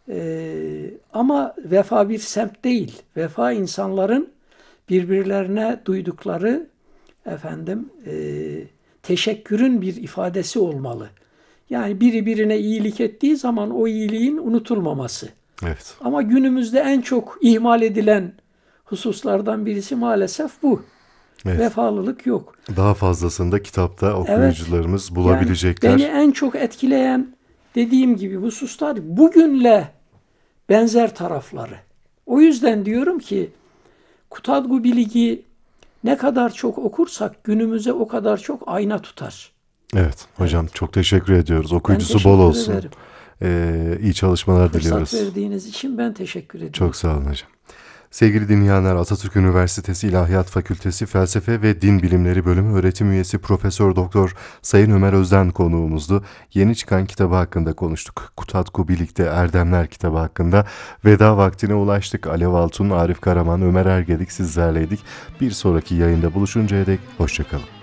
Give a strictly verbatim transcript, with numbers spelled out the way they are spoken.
Ee, ama vefa bir semt değil. Vefa insanların birbirlerine duydukları efendim e, teşekkürün bir ifadesi olmalı. Yani biri birine iyilik ettiği zaman o iyiliğin unutulmaması. Evet. Ama günümüzde en çok ihmal edilen hususlardan birisi maalesef bu. Evet. Vefalılık yok. Daha fazlasını da kitapta Evet, okuyucularımız yani beni bulabilecekler. en çok etkileyen dediğim gibi hususlar bugünle benzer tarafları. O yüzden diyorum ki Kutadgu Bilig'i ne kadar çok okursak günümüze o kadar çok ayna tutar. Evet Evet, hocam, çok teşekkür ediyoruz. ben Okuyucusu bol teşekkür olsun. ederim. Ee, iyi çalışmalar Fırsat diliyoruz. verdiğiniz için ben teşekkür Çok ediyorum. sağ olun hocam. Sevgili dinleyenler, Atatürk Üniversitesi İlahiyat Fakültesi Felsefe ve Din Bilimleri Bölümü öğretim üyesi Profesör Doktor Sayın Ömer Özden konuğumuzdu. Yeni çıkan kitabı hakkında konuştuk. Kutadgu Bilig'de Erdemler kitabı hakkında. Veda vaktine ulaştık. Alev Altun, Arif Karaman, Ömer Ergedik sizlerleydik. Bir sonraki yayında buluşuncaya dek hoşçakalın.